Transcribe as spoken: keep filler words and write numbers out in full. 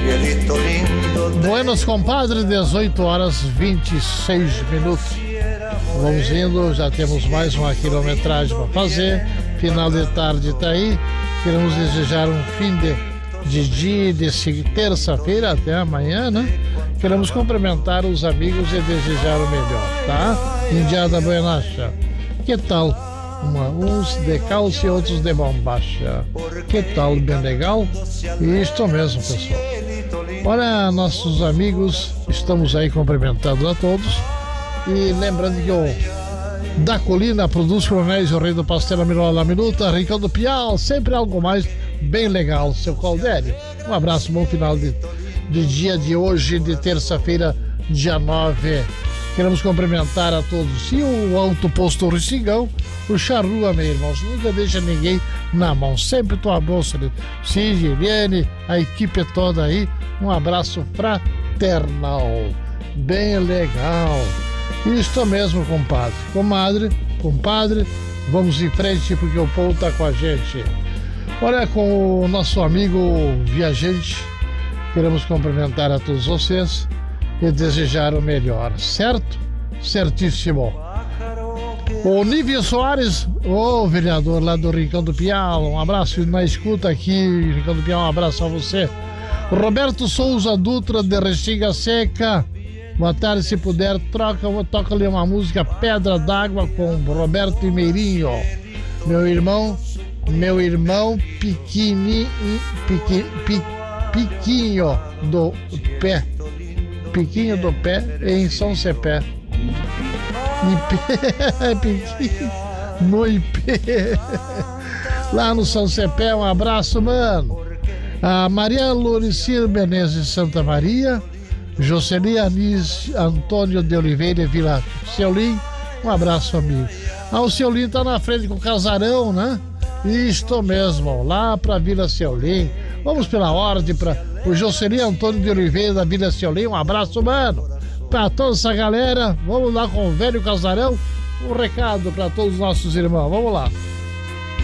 Buenos, compadre, dezoito horas e vinte e seis minutos. Vamos indo, já temos mais uma quilometragem para fazer. Final de tarde está aí. Queremos desejar um fim de, de dia, de terça-feira até amanhã, né? Queremos cumprimentar os amigos e desejar o melhor, tá? Indiada Buenacha. Que tal? Uma, uns de calça e outros de bombacha. Que tal? Bem legal? Isto mesmo, pessoal. Olha, nossos amigos, estamos aí cumprimentando a todos. E lembrando que o Da Colina produz coronéis, o rei do pastel, a mirola da minuta, Ricardo Pial, sempre algo mais bem legal, seu Caldério. Um abraço, bom final de, de dia de hoje, de terça-feira, dia nove. Queremos cumprimentar a todos. E o Alto Posto Ricingão, o Charrua, meu irmão, nunca deixa ninguém na mão, sempre tua bolsa ali. Cid, Eliane, a equipe toda aí, um abraço fraternal, bem legal. Isto mesmo, compadre, comadre, compadre, vamos em frente porque o povo tá com a gente. Olha, com o nosso amigo viajante, queremos cumprimentar a todos vocês e desejar o melhor, certo? Certíssimo. O Nívio Soares, o vereador lá do Rincão do Piau, um abraço na escuta aqui, Rincão do Piau, um abraço a você. Roberto Souza Dutra, de Restinga Seca, boa tarde, se puder, troca, toca ali uma música Pedra d'Água com Roberto e Meirinho. Meu irmão, meu irmão Piquini, piqui, pi, Piquinho do Pé, Piquinho do Pé em São Cepé. Piquinho no I P, lá no São Cepé, um abraço, mano. A Maria Loricina Menezes de Santa Maria, Jocely Anis Antônio de Oliveira, Vila Ceulim, um abraço, amigo. Ah, o Ceulim tá na frente com o casarão, né? Isto mesmo, lá pra Vila Ceulim. Vamos pela ordem para o Jocely Antônio de Oliveira da Vila Ceulim, um abraço, mano. Pra toda essa galera, vamos lá com o velho casarão. Um recado para todos os nossos irmãos, vamos lá.